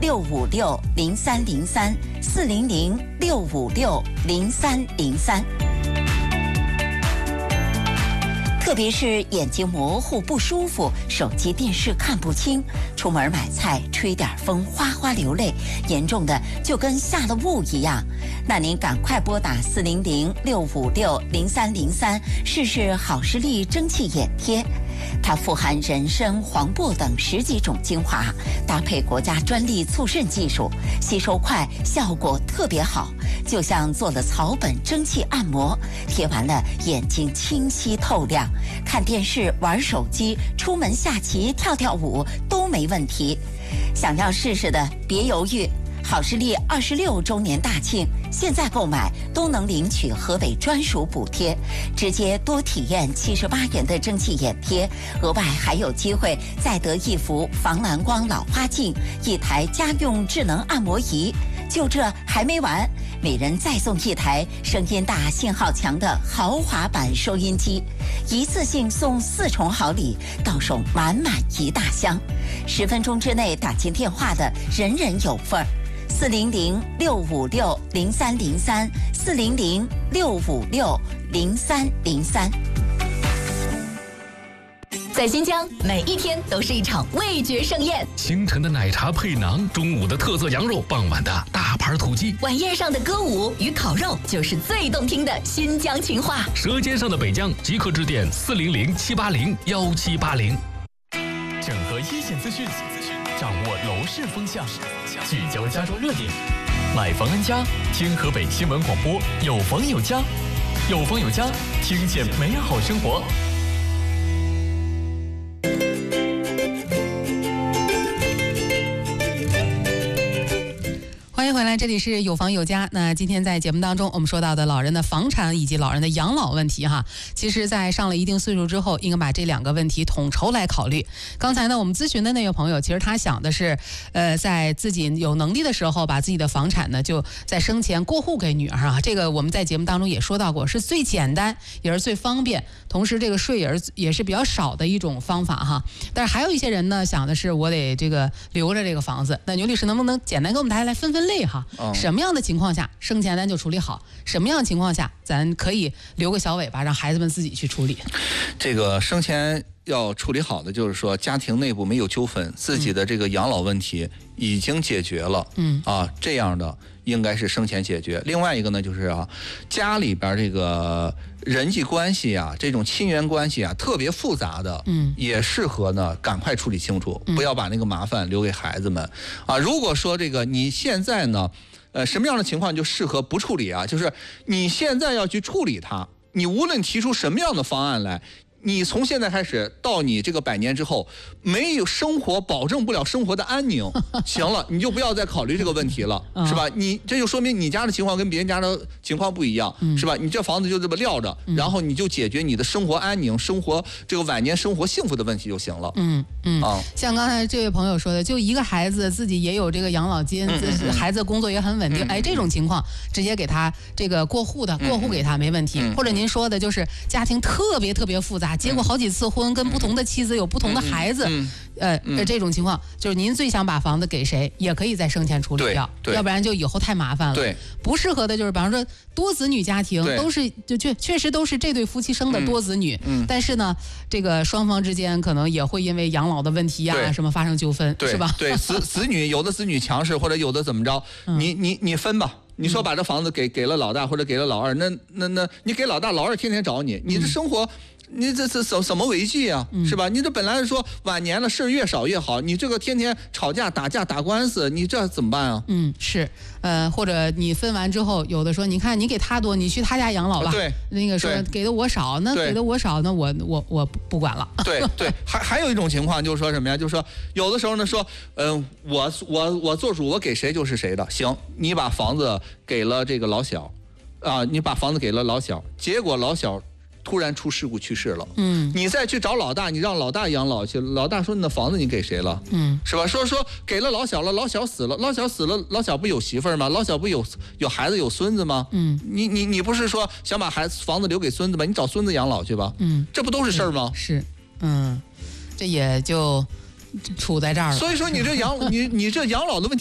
，400-656-0303，400-656-0303。特别是眼睛模糊不舒服，手机电视看不清，出门买菜吹点风哗哗流泪，严重的就跟下了雾一样。那您赶快拨打400-656-0303，试试好视力蒸汽眼贴。它富含人参、黄柏等10几种精华，搭配国家专利促渗技术，吸收快，效果特别好，就像做了草本蒸汽按摩，贴完了眼睛清晰透亮，看电视、玩手机、出门下棋、跳跳舞都没问题。想要试试的别犹豫，好视力26周年大庆，现在购买都能领取河北专属补贴，直接多体验78元的蒸汽眼贴，额外还有机会再得一幅防蓝光老花镜、1台家用智能按摩仪。就这还没完，每人再送1台声音大、信号强的豪华版收音机，一次性送4重好礼，到手满满一大箱。10分钟之内打进电话的人人有份儿。400-656-0303，400-656-0303。 在新疆，每一天都是一场味觉盛宴。 清晨的奶茶配馕，中午的特色羊肉，傍晚的大盘土鸡， 晚宴上的歌舞与烤肉，就是最动听的新疆情话。 舌尖上的北疆，即刻致电400-780-1780。 整合一线资讯，掌握楼市风向，聚焦家装热点。买房安家，听河北新闻广播，有房有家，有房有家，听见美好生活。 欢迎回来，这里是有房有家。那今天在节目当中，我们说到的老人的房产以及老人的养老问题哈，其实在上了一定岁数之后，应该把这2个问题统筹来考虑。刚才呢，我们咨询的那位朋友，其实他想的是，在自己有能力的时候，把自己的房产呢，就在生前过户给女儿啊。这个我们在节目当中也说到过，是最简单也是最方便，同时这个税也是比较少的一种方法哈。但是还有一些人呢，想的是我得这个留着这个房子。那牛律师能不能简单给我们大家来分类哈？什么样的情况下生前咱就处理好，什么样的情况下咱可以留个小尾巴让孩子们自己去处理？ 这个生前要处理好的就是说家庭内部没有纠纷，自己的这个养老问题已经解决了，这样的应该是生前解决。另外一个呢，就是家里边这个人际关系啊，这种亲缘关系啊，特别复杂的，也适合呢赶快处理清楚，不要把那个麻烦留给孩子们啊。如果说这个你现在呢，什么样的情况就适合不处理啊？就是你现在要去处理它，你无论提出什么样的方案来，你从现在开始到你这个100年之后，没有生活保证不了生活的安宁，行了，你就不要再考虑这个问题了，是吧？你这就说明你家的情况跟别人家的情况不一样，是吧？你这房子就这么撂着，然后你就解决你的生活安宁、生活这个晚年生活幸福的问题就行了。 像刚才这位朋友说的，就一个孩子自己也有这个养老金，孩子工作也很稳定，这种情况直接给他这个过户给他没问题。或者您说的就是家庭特别特别复杂，结过好几次婚，跟不同的妻子有不同的孩子，这种情况就是您最想把房子给谁，也可以在生前处理掉，要不然就以后太麻烦了。对，不适合的就是比方说多子女家庭，都是确实都是这对夫妻生的多子女，但是呢，这个双方之间可能也会因为养老的问题呀什么发生纠纷，是吧？ 对，子女有的子女强势，或者有的怎么着，你分吧。你说把这房子给了老大或者给了老二，那你给老大老二天天找你，你这生活。你这怎么维系啊？是吧？你这本来说晚年了事越少越好，你这个天天吵架打架打官司，你这怎么办啊？ 是，或者你分完之后，有的说你看你给他多，你去他家养老吧。对，那个说给的我少，那给的我少，那我不管了。 对，还有一种情况就是说什么呀？就是说有的时候呢说，我做主，我给谁就是谁的。行，你把房子给了这个老小，你把房子给了老小，结果老小突然出事故去世了，你再去找老大，你让老大养老去，老大说你的房子你给谁了，是吧？说给了老小了，老小死了，老小死了，老小不有媳妇儿吗？老小不有孩子有孙子吗？你不是说想把房子留给孙子吗？你找孙子养老去吧，这不都是事儿吗？ 是，这也就处在这儿了。 所以说你这养老的问题。